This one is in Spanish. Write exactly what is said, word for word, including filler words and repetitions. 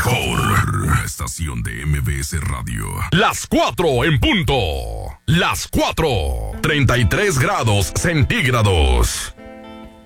mejor estación de M B S Radio. Las cuatro en punto. Las cuatro. treinta y tres grados centígrados.